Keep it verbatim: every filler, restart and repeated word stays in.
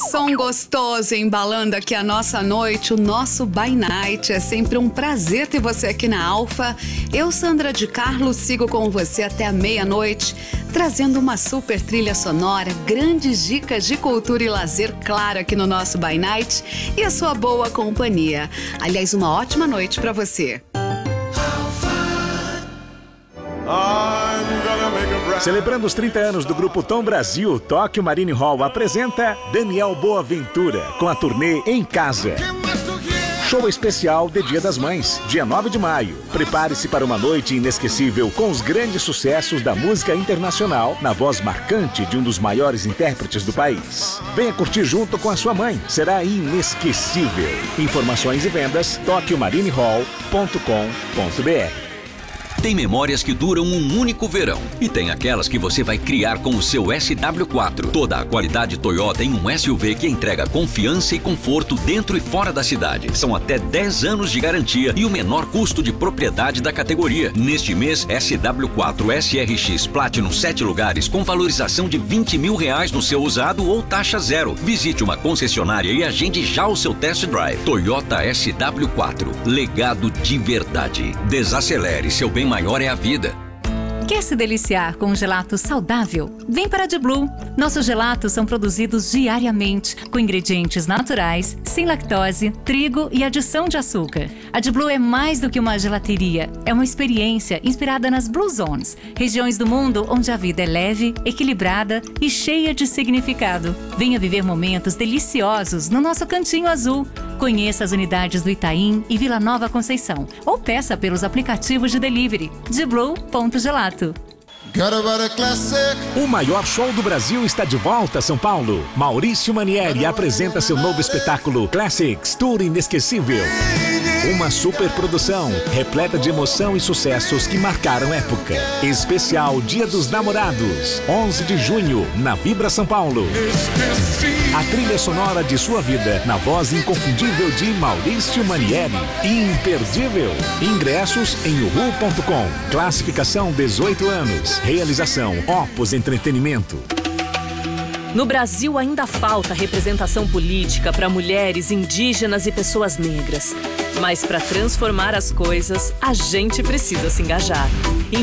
som gostoso embalando aqui a nossa noite, o nosso By Night. É sempre um prazer ter você aqui na Alfa. Eu, Sandra de Carlos, sigo com você até a meia-noite, trazendo uma super trilha sonora, grandes dicas de cultura e lazer, claro, aqui no nosso By Night, e a sua boa companhia. Aliás, uma ótima noite pra você. Celebrando os trinta anos do Grupo Tom Brasil, Tóquio Marine Hall apresenta Daniel Boaventura com a turnê Em Casa. Show especial de Dia das Mães, dia nove de maio. Prepare-se para uma noite inesquecível com os grandes sucessos da música internacional na voz marcante de um dos maiores intérpretes do país. Venha curtir junto com a sua mãe, será inesquecível. Informações e vendas, tóquio marine hall ponto com ponto br. Tem memórias que duram um único verão e tem aquelas que você vai criar com o seu S W quatro. Toda a qualidade Toyota em um S U V que entrega confiança e conforto dentro e fora da cidade. São até dez anos de garantia e o menor custo de propriedade da categoria. Neste mês, S W quatro S R X Platinum sete lugares com valorização de vinte mil reais no seu usado ou taxa zero. Visite uma concessionária e agende já o seu test drive. Toyota S W quatro. Legado de verdade. Desacelere, seu bem maior é a vida. Quer se deliciar com um gelato saudável? Vem para a De Blue. Nossos gelatos são produzidos diariamente com ingredientes naturais, sem lactose, trigo e adição de açúcar. A De Blue é mais do que uma gelateria. É uma experiência inspirada nas Blue Zones, regiões do mundo onde a vida é leve, equilibrada e cheia de significado. Venha viver momentos deliciosos no nosso Cantinho Azul. Conheça as unidades do Itaim e Vila Nova Conceição ou peça pelos aplicativos de delivery. De Blue ponto gelato. O maior show do Brasil está de volta a São Paulo. Maurício Manieri apresenta seu novo espetáculo Classics Tour Inesquecível. Uma superprodução repleta de emoção e sucessos que marcaram época. Especial Dia dos Namorados, onze de junho, na Vibra São Paulo. A trilha sonora de sua vida, na voz inconfundível de Maurício Manieri. Imperdível. Ingressos em uhu ponto com. Classificação dezoito anos. Realização Opus Entretenimento. No Brasil ainda falta representação política para mulheres, indígenas e pessoas negras. Mas para transformar as coisas, a gente precisa se engajar.